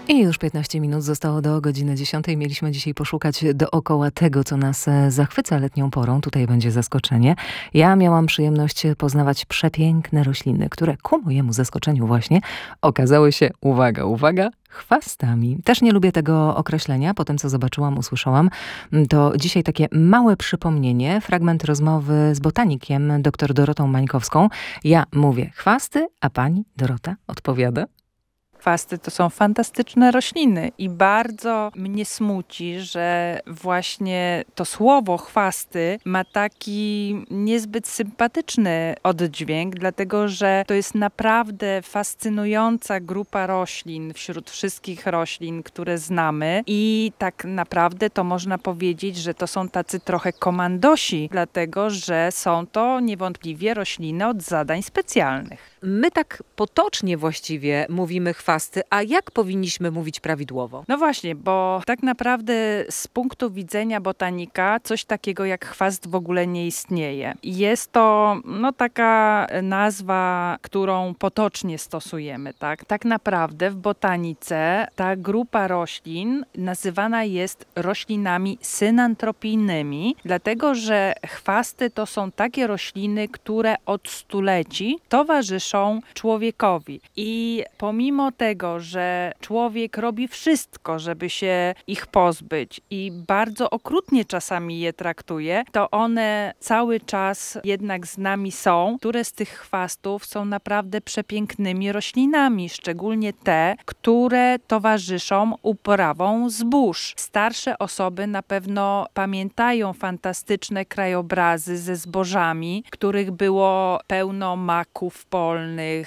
I już 15 minut zostało do godziny 10. Mieliśmy dzisiaj poszukać dookoła tego, co nas zachwyca letnią porą. Tutaj będzie zaskoczenie. Ja miałam przyjemność poznawać przepiękne rośliny, które ku mojemu zaskoczeniu właśnie okazały się, uwaga, uwaga, chwastami. Też nie lubię tego określenia. Po tym, co zobaczyłam, usłyszałam, to dzisiaj takie małe przypomnienie, fragment rozmowy z botanikiem dr Dorotą Mańkowską. Ja mówię chwasty, a pani Dorota odpowiada. Chwasty to są fantastyczne rośliny i bardzo mnie smuci, że właśnie to słowo chwasty ma taki niezbyt sympatyczny oddźwięk, dlatego że to jest naprawdę fascynująca grupa roślin wśród wszystkich roślin, które znamy i tak naprawdę to można powiedzieć, że to są tacy trochę komandosi, dlatego że są to niewątpliwie rośliny od zadań specjalnych. My tak potocznie właściwie mówimy chwasty, a jak powinniśmy mówić prawidłowo? No właśnie, bo tak naprawdę z punktu widzenia botanika coś takiego jak chwast w ogóle nie istnieje. Jest to taka nazwa, którą potocznie stosujemy. Tak naprawdę w botanice ta grupa roślin nazywana jest roślinami synantropijnymi, dlatego że chwasty to są takie rośliny, które od stuleci towarzyszą człowiekowi. I pomimo tego, że człowiek robi wszystko, żeby się ich pozbyć i bardzo okrutnie czasami je traktuje, to one cały czas jednak z nami są. Które z tych chwastów są naprawdę przepięknymi roślinami, szczególnie te, które towarzyszą uprawom zbóż. Starsze osoby na pewno pamiętają fantastyczne krajobrazy ze zbożami, których było pełno maków polnych,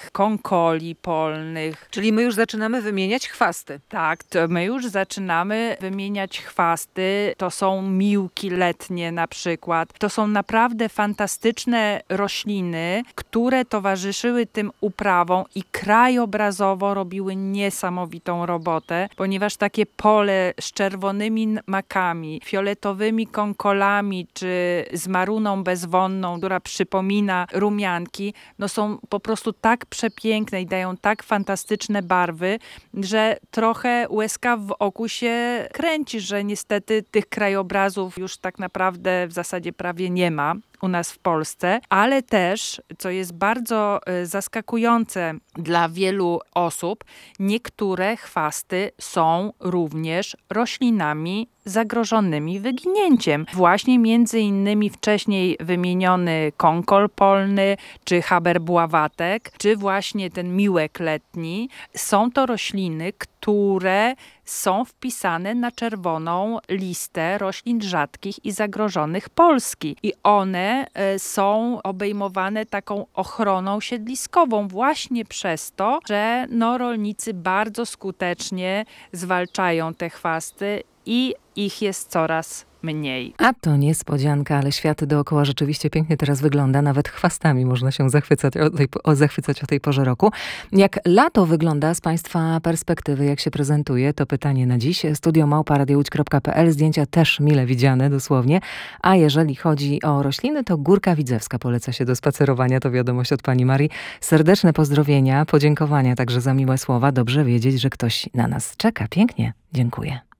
konkoli polnych. Czyli my już zaczynamy wymieniać chwasty. Tak, to my już zaczynamy wymieniać chwasty. To są miłki letnie na przykład. To są naprawdę fantastyczne rośliny, które towarzyszyły tym uprawom i krajobrazowo robiły niesamowitą robotę, ponieważ takie pole z czerwonymi makami, fioletowymi konkolami czy z maruną bezwonną, która przypomina rumianki, są po prostu tak przepiękne i dają tak fantastyczne barwy, że trochę łezka w oku się kręci, że niestety tych krajobrazów już tak naprawdę w zasadzie prawie nie ma u nas w Polsce, ale też, co jest bardzo zaskakujące dla wielu osób, niektóre chwasty są również roślinami zagrożonymi wyginięciem. Właśnie między innymi wcześniej wymieniony konkol polny, czy haberbuławatek, czy właśnie ten miłek letni. Są to rośliny, które są wpisane na czerwoną listę roślin rzadkich i zagrożonych Polski. I one są obejmowane taką ochroną siedliskową właśnie przez to, że rolnicy bardzo skutecznie zwalczają te chwasty i ich jest coraz mniej. A to niespodzianka, ale świat dookoła rzeczywiście pięknie teraz wygląda. Nawet chwastami można się zachwycać o tej porze roku. Jak lato wygląda z Państwa perspektywy, jak się prezentuje, to pytanie na dziś. studio@radiołódź.pl. Zdjęcia też mile widziane, dosłownie. A jeżeli chodzi o rośliny, to Górka Widzewska poleca się do spacerowania. To wiadomość od pani Marii. Serdeczne pozdrowienia, podziękowania także za miłe słowa. Dobrze wiedzieć, że ktoś na nas czeka. Pięknie. Dziękuję.